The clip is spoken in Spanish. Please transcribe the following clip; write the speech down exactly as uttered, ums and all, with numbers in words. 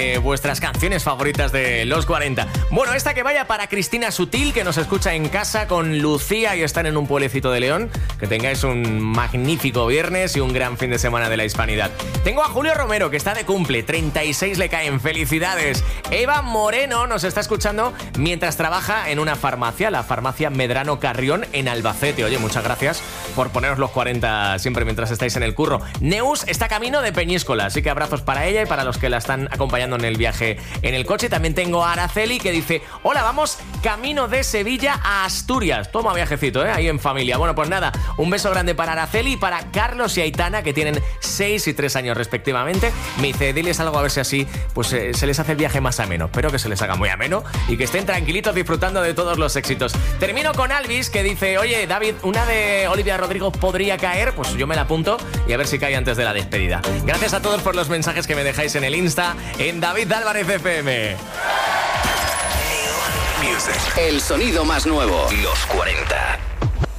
Eh, vuestras canciones favoritas de los cuarenta. Bueno, esta que vaya para Cristina Sutil, que nos escucha en casa con Lucía y están en un pueblecito de León. Que tengáis un magnífico viernes y un gran fin de semana de la hispanidad. Tengo a Julio Romero, que está de cumple, treinta y seis le caen, felicidades. Eva Moreno nos está escuchando mientras trabaja en una farmacia, la farmacia Medrano Carrión en Albacete. Oye, muchas gracias por poneros los cuarenta siempre mientras estáis en el curro. Neus está camino de Peñíscola, así que abrazos para ella y para los que la están acompañando en el viaje en el coche. También tengo a Araceli, que dice: hola, vamos camino de Sevilla a Asturias. Toma viajecito, ¿eh? Ahí en familia. Bueno, pues nada, un beso grande para Araceli y para Carlos y Aitana, que tienen seis y tres años respectivamente. Me dice: diles algo a ver si así pues eh, se les hace el viaje más ameno. Espero que se les haga muy ameno y que estén tranquilitos disfrutando de todos los éxitos. Termino con Alvis, que dice: oye, David, una de Olivia Rodrigo podría caer. Pues yo me la apunto y a ver si cae antes de la despedida. Gracias a todos por los mensajes que me dejáis en el Insta, en David Álvarez F M. El sonido más nuevo, los cuarenta.